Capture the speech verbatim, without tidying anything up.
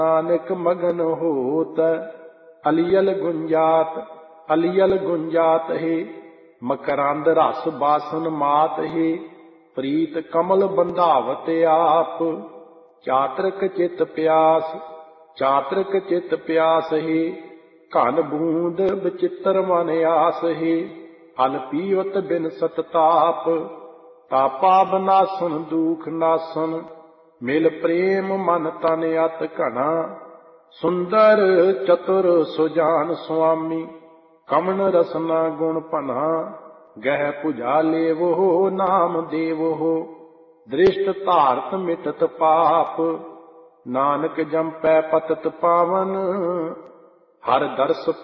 नानक मगन होत। अलियल गुंजात अलियल गुंजात है, मकरंद रस बासन मात है। प्रीत कमल बंधावत आप, चातृक चित प्यास चातृक चित प्यास है। घन बूंद विचित्र मन आस है, अल पीवत बिन सतताप। तापा बनासन दुख नासन, मिल प्रेम मन तन अत घना। सुंदर चतुर सुजान स्वामी, कमन रसना गुण पना। गह पुजा लेवो नाम देवो, दृष्ट धारत मिटत पाप। नानक जंपै पतत पावन, हर दर्श